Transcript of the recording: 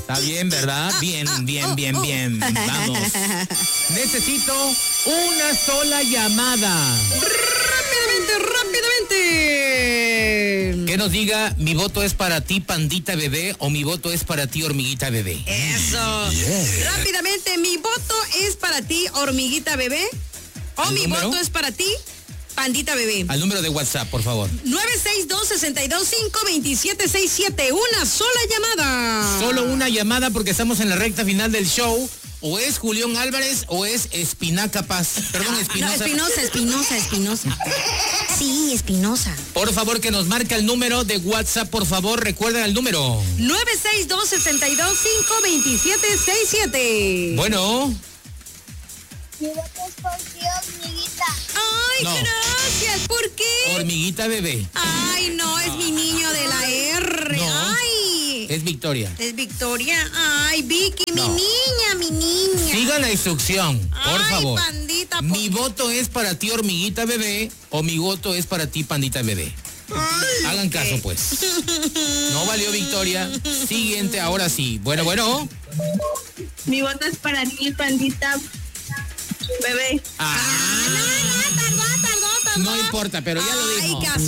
Está bien, ¿verdad? Bien. Vamos. Necesito una sola llamada. Rápidamente. Que nos diga, mi voto es para ti, pandita bebé, o mi voto es para ti, hormiguita bebé. Eso. Yeah. Rápidamente, mi voto es para ti, hormiguita bebé. O mi voto es para ti, pandita bebé. Al número de WhatsApp, por favor. 962-625-2767. Una sola llamada. Solo una llamada porque estamos en la recta final del show. O es Julián Álvarez o es Espinaca Paz. Perdón, Espinosa. No, Espinosa. Sí, Espinosa. Por favor, que nos marque el número de WhatsApp, por favor. Recuerden el número. 962-625-2767. Bueno. Mi voto es por ti, hormiguita. Ay, No. gracias. ¿Por qué? Hormiguita bebé. Ay, no, es mi niño de la R. No. Ay. Es Victoria. Es Victoria. Ay, Vicky, No. mi niña. Siga la instrucción, por favor. Pandita, Mi voto es para ti, hormiguita bebé, o mi voto es para ti, pandita bebé. Ay, Hagan caso, pues. No valió Victoria. Siguiente, ahora sí. Bueno. Mi voto es para ti, pandita bebé. tardó. No importa, pero ya lo dijo. Ay,